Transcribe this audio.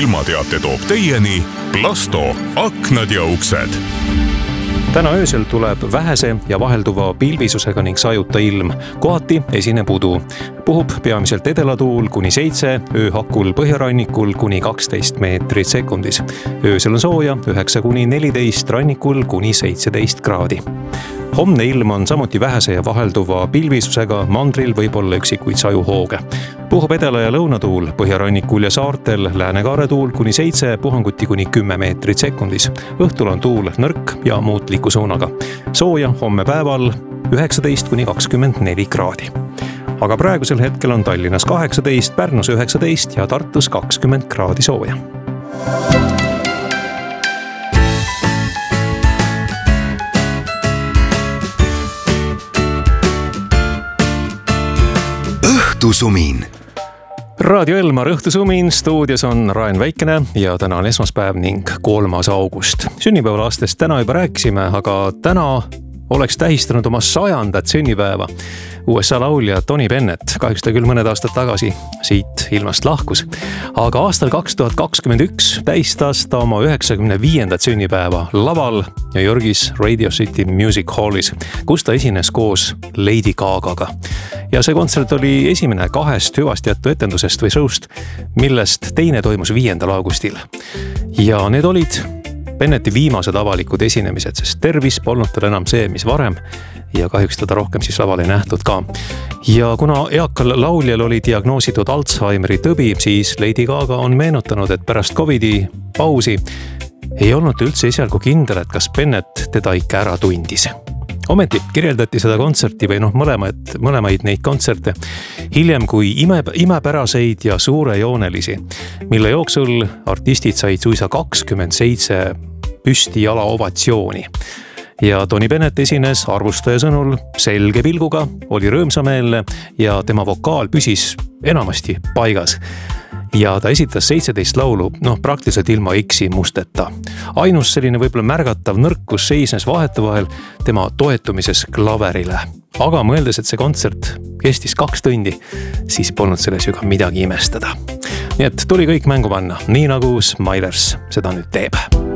ilmateate toob teieni Plasto aknad ja uksed. Täna öösel tuleb vähese ja vahelduva pilvisusega ning sajuta ilm. Kohati esineb udu. Puhub peamiselt edelatuul kuni 7, ööhakul põhjarannikul kuni 12 meetrit sekundis. Öösel on sooja 9 kuni 14, rannikul kuni 17 kraadi. Homne ilm on samuti vähese ja vahelduva pilvisusega, mandril võib olla üksikuid sajuhooge. Puhub edela- ja lõunatuul, põhjarannikul ja saartel, läänekaare tuul kuni 7, puhanguti kuni 10 meetrit sekundis. Õhtul on tuul nõrk ja muutliku suunaga. Sooja homme päeval 19 kuni 24 kraadi. Aga praegusel hetkel on Tallinnas 18, Pärnus 19 ja Tartus 20 kraadi sooja. Õhtusumin. Raadio Elmar Õhtusumin, stuudios on Raen Väikene ja täna on esmaspäev ning 3. august. Sünnipäevalastest täna juba rääkisime, aga täna oleks tähistanud oma 100. sünnipäeva USA laulja Tony Bennett. Kahjuks ta küll mõned aastad tagasi siit ilmast lahkus. Aga aastal 2021 tähistas ta oma 95. sünnipäeva laval New Yorgis Radio City Music Hallis, kus ta esines koos Lady Gagaga. Ja see kontsert oli esimene 2 hüvasti jättu etendusest või show'st, millest teine toimus 5. augustil. Ja need olid Bennetti viimased avalikud esinemised, sest tervis polnud tal enam see, mis varem ja kahjuks teda rohkem siis laval ei nähtud ka. Ja kuna eakal lauljal oli diagnoositud Alzheimeri tõbi, siis Lady Gaga on meenutanud, et pärast Covidi pausi ei olnud üldse esialgu kindel, et kas Bennett teda ikka ära tundis. Ometi kirjeldati seda kontserti või mõlemaid neid kontserte hiljem kui imepäraseid ja suurejoonelisi, mille jooksul artistid said suisa 27 püsti jala ovatsiooni. Ja Tony Bennett esines arvustaja sõnul selge pilguga, oli rõõmsameelne ja tema vokaal püsis enamasti paigas. Ja ta esitas 17 laulu, praktiliselt ilma eksimusteta. Ainus selline võib-olla märgatav nõrkus seisnes vahetevahel tema toetumises klaverile. Aga mõeldes, et see kontsert kestis 2 tundi, siis polnud selles ju ka midagi imestada. Nii et tuli kõik mängu panna, nii nagu Smilers seda nüüd teeb.